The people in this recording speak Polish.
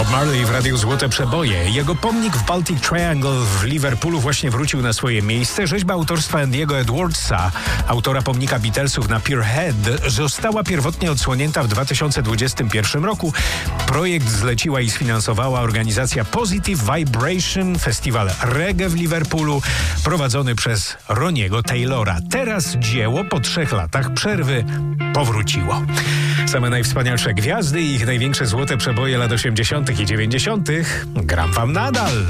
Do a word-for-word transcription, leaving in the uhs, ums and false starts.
Bob Marley w Radiu Złote Przeboje. Jego pomnik w Baltic Triangle w Liverpoolu właśnie wrócił na swoje miejsce. Rzeźba autorstwa Andiego Edwardsa, autora pomnika Beatlesów na Pier Head, została pierwotnie odsłonięta w dwa tysiące dwudziestym pierwszym roku. Projekt zleciła i sfinansowała organizacja Positive Vibration, festiwal reggae w Liverpoolu, prowadzony przez Roniego Taylora. Teraz dzieło po trzech latach przerwy powróciło. Same najwspanialsze gwiazdy i ich największe złote przeboje lat osiemdziesiątych i dziewięćdziesiątych gram wam nadal.